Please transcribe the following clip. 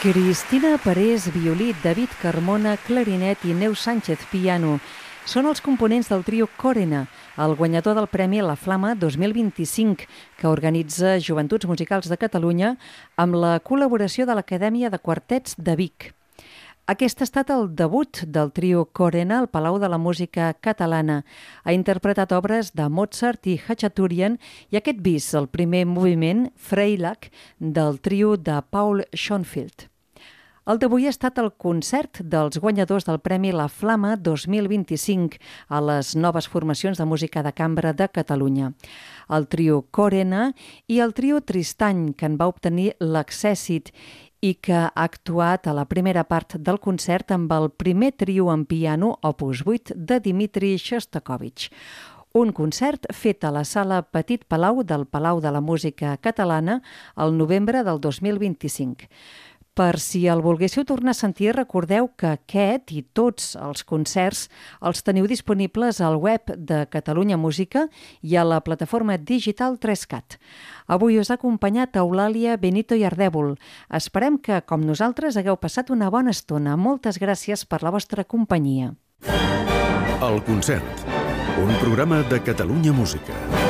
Cristina Parés, violí, David Carmona, clarinet i Neus Sánchez, piano. Són els components del trio Còrena, el guanyador del Premi La Flama 2025, que organitza Joventuts Musicals de Catalunya amb la col·laboració de l'Acadèmia de Quartets de Vic. Aquest ha estat el debut del trio Còrena al Palau de la Música Catalana. Ha interpretat obres de Mozart i Khachaturian i aquest bis, el primer moviment, Freilag, del trio de Paul Schoenfield. El d'avui ha estat el concert dels guanyadors del Premi La Flama 2025 a les noves formacions de música de cambra de Catalunya. El trio Còrena i el trio Tristany, que en va obtenir l'Accèssit i que ha actuat a la primera part del concert amb el primer trio en piano, opus 8, de Dmitri Shostakovich. Un concert fet a la Sala Petit Palau del Palau de la Música Catalana el novembre del 2025. Per si el volguéssiu tornar a sentir, recordeu que aquest i tots els concerts els teniu disponibles al web de Catalunya Música i a la plataforma digital 3CAT. Avui us ha acompanyat Eulàlia Benito i Ardèvol. Esperem que, com nosaltres, hagueu passat una bona estona. Moltes gràcies per la vostra companyia. El concert, un programa de Catalunya Música.